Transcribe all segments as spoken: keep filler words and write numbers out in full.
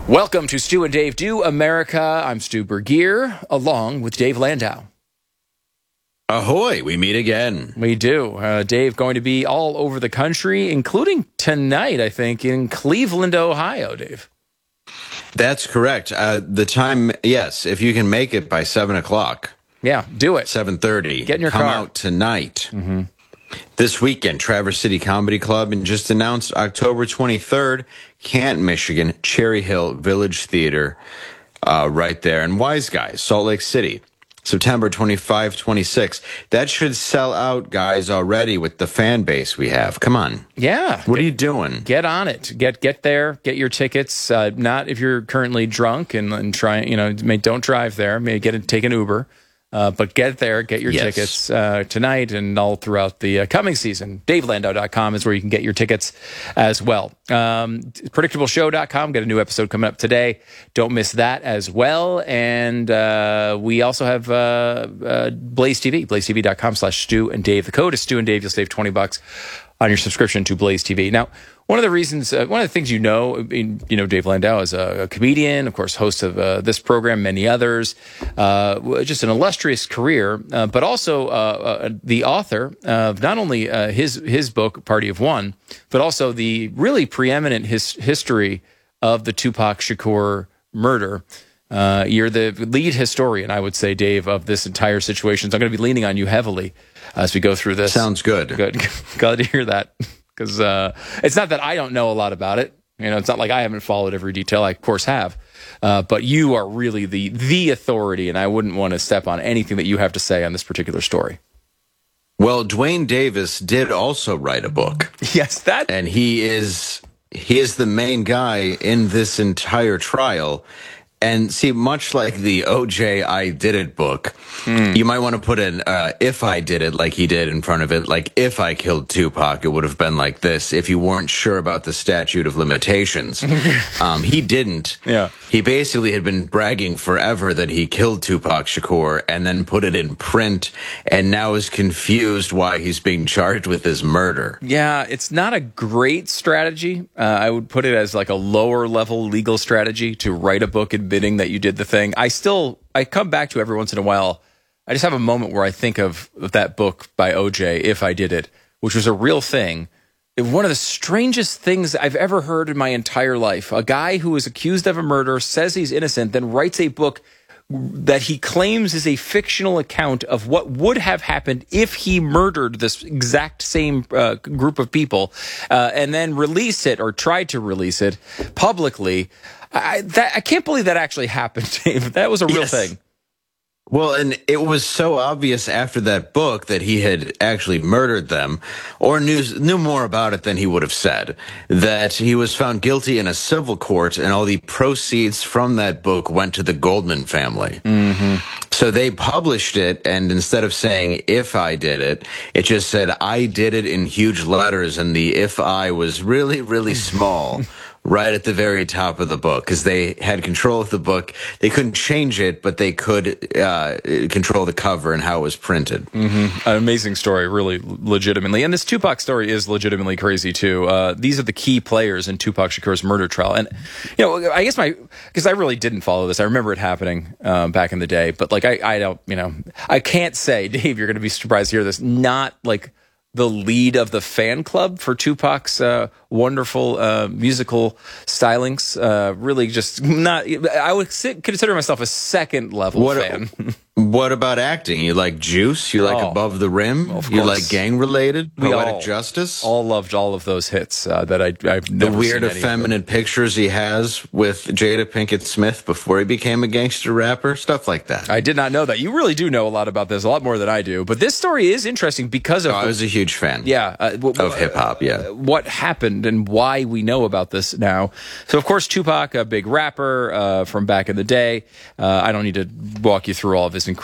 Welcome to Stu and Dave Do America. I'm Stu Bergier, along with Dave Landau. Ahoy, we meet again. We do. Uh, Dave going to be all over the country, including tonight, I think, in Cleveland, Ohio, Dave. That's correct. Uh, the time, yes, if you can make it by seven o'clock. Yeah, do it. seven thirty. Get in your Come car. out tonight. Mm-hmm. This weekend, Traverse City Comedy Club, and just announced October twenty-third, Canton, Michigan, Cherry Hill Village Theater, uh, right there. And Wise Guys, Salt Lake City, September twenty-fifth, twenty-sixth. That should sell out, guys, already with the fan base we have. Come on. Yeah. What are you doing? Get on it. Get get there. Get your tickets. Uh, not if you're currently drunk and, and try, you know, may, don't drive there. Maybe get a, take an Uber. Uh, but get there, get your yes. tickets uh, tonight and all throughout the uh, coming season. Dave Landau dot com is where you can get your tickets as well. Um, predictable show dot com, got a new episode coming up today. Don't miss that as well. And uh, we also have uh, uh, Blaze T V, blaze T V dot com slash Stu and Dave. The code is Stu and Dave. You'll save twenty bucks on your subscription to Blaze T V. Now, one of the reasons, uh, one of the things you know, you know, Dave Landau is a, a comedian, of course, host of uh, this program, many others, uh, just an illustrious career, uh, but also uh, uh, the author of not only uh, his his book, Party of One, but also the really preeminent his, history of the Tupac Shakur murder. Uh, you're the lead historian, I would say, Dave, of this entire situation. So I'm going to be leaning on you heavily as we go through this. Sounds good. Good. Glad to hear that. Because uh, it's not that I don't know a lot about it. You know, it's not like I haven't followed every detail. I, of course, have. Uh, but you are really the the authority, and I wouldn't want to step on anything that you have to say on this particular story. Well, Dwayne Davis did also write a book. Yes, that. And he is he is the main guy in this entire trial. And see, much like the O J I Did It book, mm. you might want to put an uh, if I did it like he did in front of it. Like, if I killed Tupac, it would have been like this if you weren't sure about the statute of limitations. um, he didn't. Yeah. He basically had been bragging forever that he killed Tupac Shakur and then put it in print and now is confused why he's being charged with his murder. Yeah, it's not a great strategy. Uh, I would put it as like a lower level legal strategy to write a book admitting that you did the thing. I still, I come back to every once in a while. I just have a moment where I think of, of that book by O J, If I Did It, which was a real thing. One of the strangest things I've ever heard in my entire life. A guy who is accused of a murder, says he's innocent, then writes a book that he claims is a fictional account of what would have happened if he murdered this exact same uh, group of people, uh, and then release it or tried to release it publicly. I, that, I can't believe that actually happened, Dave. That was a real yes. thing. Well, and it was so obvious after that book that he had actually murdered them or knew, knew more about it than he would have said, that he was found guilty in a civil court and all the proceeds from that book went to the Goldman family. Mm-hmm. So they published it, and instead of saying, if I did it, it just said, I did it in huge letters, and the if I was really, really small. Right at the very top of the book, because they had control of the book. They couldn't change it, but they could uh, control the cover and how it was printed. Mm-hmm. An amazing story, really legitimately. And this Tupac story is legitimately crazy, too. Uh, these are the key players in Tupac Shakur's murder trial. And, you know, I guess my, because I really didn't follow this. I remember it happening um, back in the day. But, like, I, I don't, you know, I can't say, Dave, you're going to be surprised to hear this, not, like, the lead of the fan club for Tupac's uh, wonderful uh, musical stylings. Uh, really just not, I would sit, consider myself a second level what, fan. What about acting? You like Juice? You like oh, Above the Rim? Of you course. like Gang Related? We Poetic all, Justice? All loved all of those hits uh, that I, I've never The weird seen any effeminate pictures he has with Jada Pinkett Smith before he became a gangster rapper. Stuff like that. I did not know that. You really do know a lot about this, a lot more than I do. But this story is interesting because of... Oh, I was a huge fan. Yeah. Uh, w- of hip-hop, yeah. Uh, what happened and why we know about this now. So, of course, Tupac, a big rapper uh, from back in the day. Uh, I don't need to walk you through all of his incredible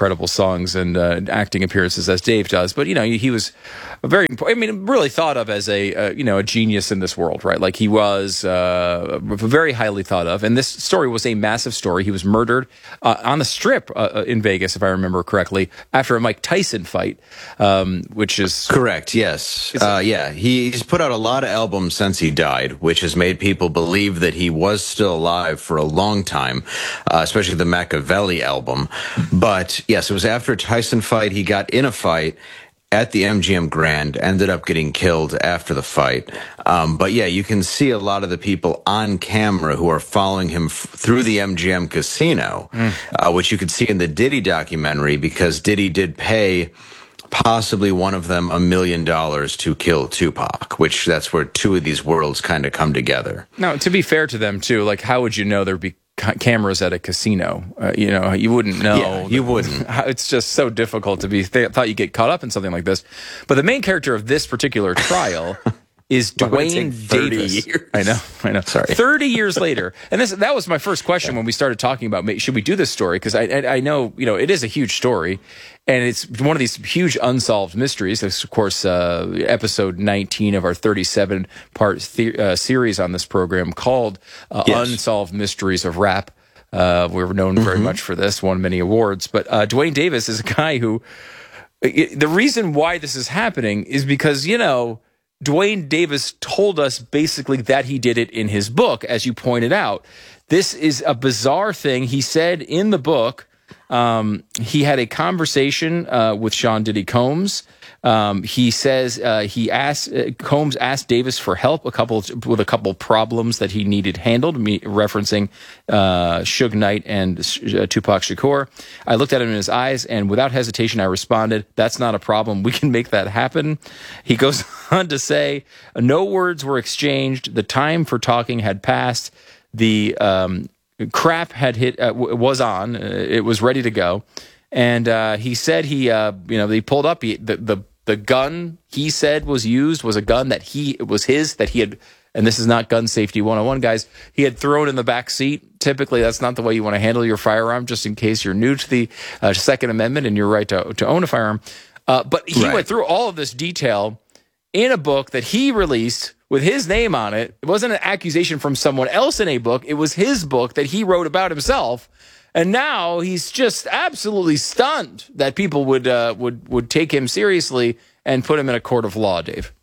incredible songs and uh, acting appearances as Dave does. But you know, he, he was a very, I mean, really thought of as a uh, you know a genius in this world, right? Like he was uh, very highly thought of. And this story was a massive story. He was murdered uh, on the Strip uh, in Vegas, if I remember correctly, after a Mike Tyson fight, um, which is correct. Yes, uh, yeah. He's put out a lot of albums since he died, which has made people believe that he was still alive for a long time, uh, especially the Machiavelli album. But yes, it was after a Tyson fight. He got in a fight at the M G M Grand, ended up getting killed after the fight. Um, but yeah, you can see a lot of the people on camera who are following him f- through the M G M casino, mm. uh, which you could see in the Diddy documentary, because Diddy did pay possibly one of them a million dollars to kill Tupac, which that's where two of these worlds kind of come together. Now, to be fair to them too, like how would you know there'd be ca- cameras at a casino? Uh, you know, you wouldn't know. Yeah, you wouldn't. It's just so difficult to be, th- thought you get caught up in something like this. But the main character of this particular trial is Duane Davis. Years? I know, I know. Sorry. thirty years later. And this that was my first question when we started talking about, should we do this story? Because I, I I know, you know, it is a huge story. And it's one of these huge unsolved mysteries. This, of course, uh, episode nineteen of our thirty-seven part the- uh, series on this program called uh, yes. Unsolved Mysteries of Rap. Uh, we were known very mm-hmm. much for this, won many awards. But uh, Duane Davis is a guy who, it, the reason why this is happening is because, you know, Duane Davis told us basically that he did it in his book, as you pointed out. This is a bizarre thing. He said in the book, um, he had a conversation uh, with Sean Diddy Combs. Um, he says uh, he asked uh, Combs asked Davis for help a couple with a couple problems that he needed handled, me, referencing uh, Suge Knight and uh, Tupac Shakur. I looked at him in his eyes, and without hesitation, I responded, "That's not a problem. We can make that happen." He goes on to say, "No words were exchanged. The time for talking had passed. The um, crap had hit uh, was on. Uh, it was ready to go." And uh, he said he, uh, you know, he pulled up he, the the. The gun he said was used was a gun that he it was his that he had, and this is not gun safety one oh one, guys. He had thrown in the back seat. Typically, that's not the way you want to handle your firearm, just in case you're new to the uh, Second Amendment and your right to to own a firearm. Uh, but he right. went through all of this detail in a book that he released with his name on it. It wasn't an accusation from someone else in a book. It was his book that he wrote about himself. And now he's just absolutely stunned that people would uh, would would take him seriously and put him in a court of law, Dave.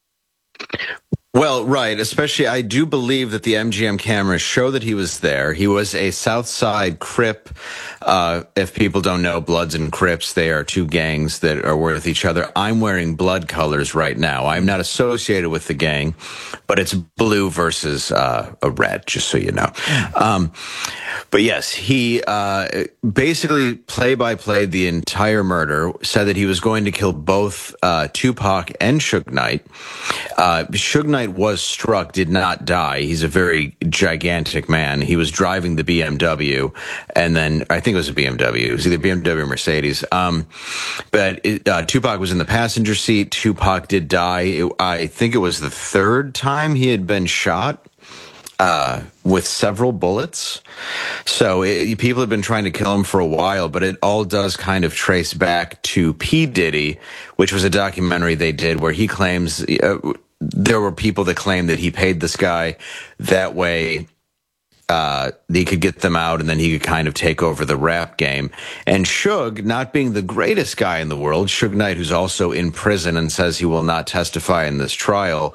Well, right. Especially, I do believe that the M G M cameras show that he was there. He was a Southside Crip. Uh, if people don't know, Bloods and Crips, they are two gangs that are with each other. I'm wearing blood colors right now. I'm not associated with the gang, but it's blue versus uh, a red, just so you know. Um, but yes, he uh, basically play-by-play the entire murder, said that he was going to kill both uh, Tupac and Suge Knight. Uh, Suge Knight was struck, did not die. He's a very gigantic man. He was driving the B M W, and then I think it was a B M W. It was either B M W or Mercedes. Um, but it, uh, Tupac was in the passenger seat. Tupac did die. It, I think it was the third time he had been shot. Uh, with several bullets. So it, people have been trying to kill him for a while, but it all does kind of trace back to P. Diddy, which was a documentary they did where he claims, uh, there were people that claimed that he paid this guy that way uh, he could get them out and then he could kind of take over the rap game. And Suge, not being the greatest guy in the world, Suge Knight, who's also in prison and says he will not testify in this trial,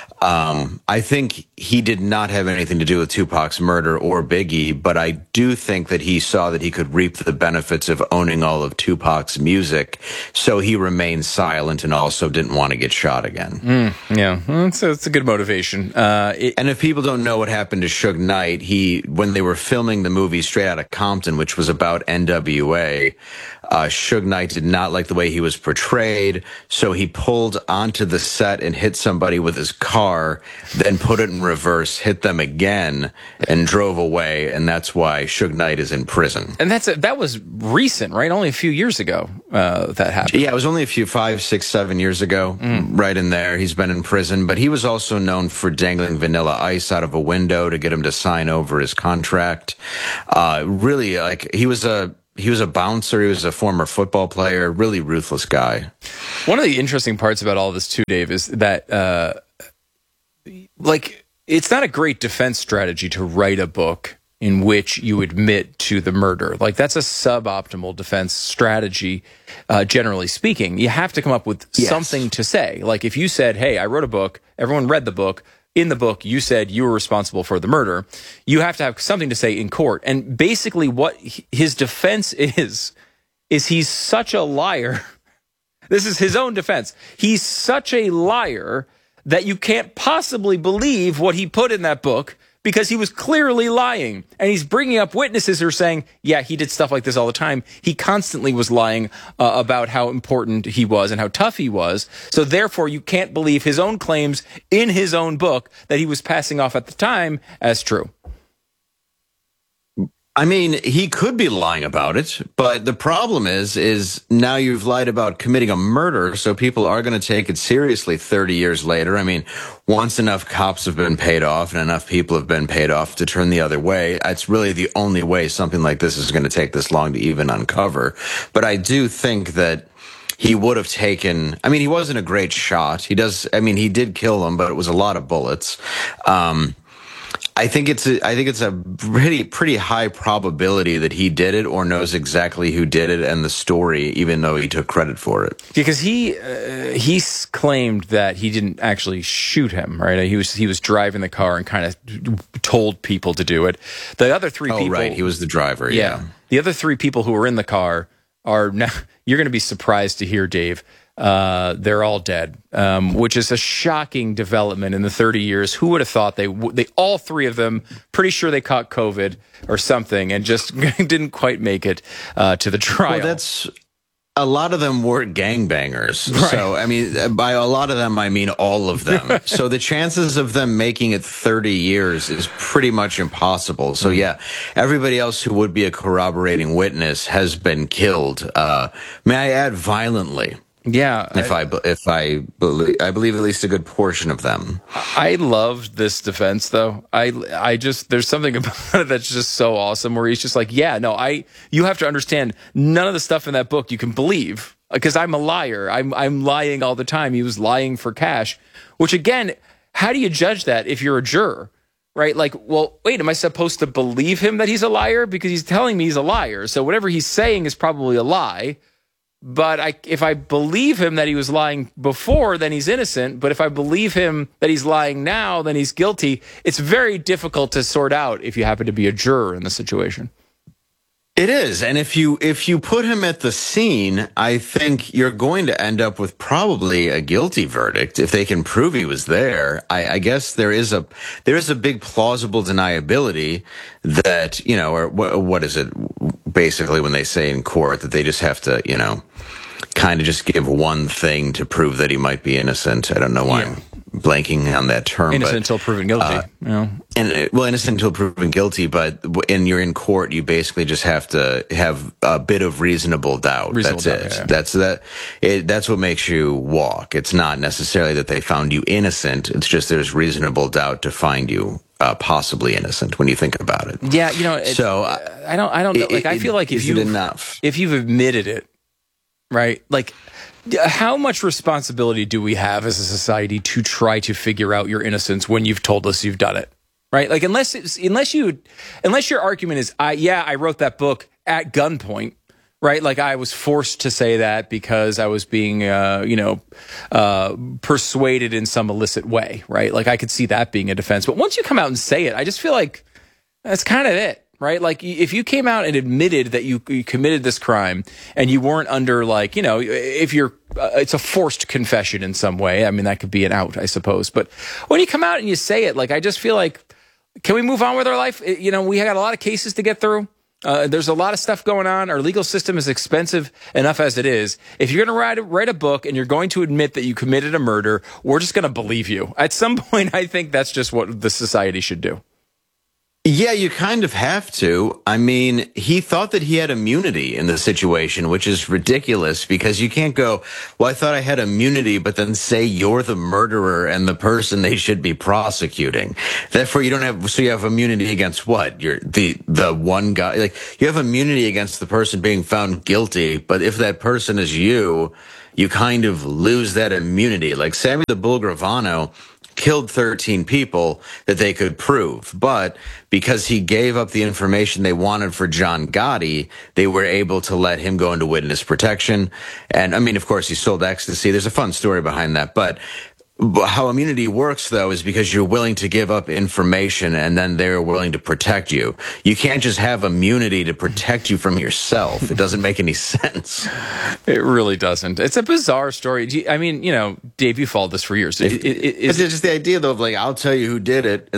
Um, I think he did not have anything to do with Tupac's murder or Biggie, but I do think that he saw that he could reap the benefits of owning all of Tupac's music, so he remained silent and also didn't want to get shot again. Mm, yeah, well, it's, a, it's a good motivation. Uh, it, and if people don't know what happened to Suge Knight, he when they were filming the movie Straight Outta Compton, which was about N W A, uh, Suge Knight did not like the way he was portrayed, so he pulled onto the set and hit somebody with his car, then put it in reverse, hit them again, and drove away, and that's why Suge Knight is in prison. And that's a, that was recent, right? Only a few years ago uh, that happened. Yeah, it was only a few, five, six, seven years ago, mm. right in there. He's been in prison, but he was also known for dangling Vanilla Ice out of a window to get him to sign over his contract. Uh, really, like, he was a he was a bouncer. He was a former football player. Really ruthless guy. One of the interesting parts about all this too, Dave, is that uh, like it's not a great defense strategy to write a book in which you admit to the murder. Like, that's a suboptimal defense strategy, uh, generally speaking. You have to come up with yes. something to say. Like, if you said, hey, I wrote a book, everyone read the book, in the book you said you were responsible for the murder, you have to have something to say in court. And basically what his defense is, is he's such a liar. This is his own defense. He's such a liar that you can't possibly believe what he put in that book, because he was clearly lying. And he's bringing up witnesses who are saying, yeah, he did stuff like this all the time. He constantly was lying uh, about how important he was and how tough he was. So therefore, you can't believe his own claims in his own book that he was passing off at the time as true. I mean, he could be lying about it, but the problem is, is now you've lied about committing a murder, so people are going to take it seriously thirty years later. I mean, once enough cops have been paid off and enough people have been paid off to turn the other way, it's really the only way something like this is going to take this long to even uncover. But I do think that he would have taken, I mean, he wasn't a great shot. He does, I mean, he did kill them, but it was a lot of bullets. Um, I think it's a, I think it's a pretty pretty high probability that he did it or knows exactly who did it and the story, even though he took credit for it. Because he uh, he claimed that he didn't actually shoot him, right? He was he was driving the car and kind of told people to do it. The other three oh, people, right, he was the driver. Yeah. yeah, the other three people who were in the car are now. You're going to be surprised to hear, Dave. Uh, they're all dead, um, which is a shocking development in the thirty years. Who would have thought they, they, all three of them, pretty sure they caught COVID or something and just didn't quite make it uh, to the trial. Well, that's, a lot of them were gangbangers. Right. So, I mean, by a lot of them, I mean all of them. So the chances of them making it thirty years is pretty much impossible. So yeah, everybody else who would be a corroborating witness has been killed. Uh, may I add, violently. Yeah, if I, I if I believe I believe at least a good portion of them. I loved this defense, though. I I just there's something about it that's just so awesome. Where he's just like, yeah, no, I you have to understand none of the stuff in that book you can believe because I'm a liar. I'm I'm lying all the time. He was lying for cash, which again, how do you judge that if you're a juror? Right? Like, well, wait, am I supposed to believe him that he's a liar because he's telling me he's a liar? So whatever he's saying is probably a lie. But I, if I believe him that he was lying before, then he's innocent. But if I believe him that he's lying now, then he's guilty. It's very difficult to sort out if you happen to be a juror in the situation. It is. And if you if you put him at the scene, I think you're going to end up with probably a guilty verdict if they can prove he was there. I, I guess there is a there is a big plausible deniability that, you know, or what, what is it basically when they say in court that they just have to, you know, kind of just give one thing to prove that he might be innocent. I don't know why yeah. I'm blanking on that term. Innocent but, until proven guilty. Uh, you know. And well, innocent until proven guilty, but when you're in court, you basically just have to have a bit of reasonable doubt. Reasonable that's doubt, it. Yeah, yeah. That's that. It, that's what makes you walk. It's not necessarily that they found you innocent. It's just there's reasonable doubt to find you uh, possibly innocent when you think about it. Yeah, you know. It, so uh, I don't. I don't know. Like I feel like if you enough, if you've admitted it, right? Like. How much responsibility do we have as a society to try to figure out your innocence when you've told us you've done it? Right? Like unless it's, unless you unless your argument is I yeah, I wrote that book at gunpoint, right? Like I was forced to say that because I was being uh, you know, uh, persuaded in some illicit way, right? Like I could see that being a defense. But once you come out and say it, I just feel like that's kind of it. Right? Like if you came out and admitted that you, you committed this crime and you weren't under like, you know, if you're, uh, it's a forced confession in some way. I mean, that could be an out, I suppose. But when you come out and you say it, like, I just feel like, can we move on with our life? You know, we got a lot of cases to get through. Uh, there's a lot of stuff going on. Our legal system is expensive enough as it is. If you're going to write, write a book and you're going to admit that you committed a murder, we're just going to believe you. At some point, I think that's just what the society should do. Yeah, you kind of have to. I mean, he thought that he had immunity in the situation, which is ridiculous because you can't go, well, I thought I had immunity, but then say you're the murderer and the person they should be prosecuting. Therefore, you don't have, so you have immunity against what? You're the, the one guy, like you have immunity against the person being found guilty, but if that person is you, you kind of lose that immunity. Like Sammy the Bull Gravano killed thirteen people that they could prove. But because he gave up the information they wanted for John Gotti, they were able to let him go into witness protection. And I mean, of course, he sold ecstasy. There's a fun story behind that. But how immunity works, though, is because you're willing to give up information and then they're willing to protect you. You can't just have immunity to protect you from yourself. It doesn't make any sense. It really doesn't. It's a bizarre story. Do you- I mean, you know, Dave, you followed this for years. It, it, it, It's just the idea, though, of like, I'll tell you who did it.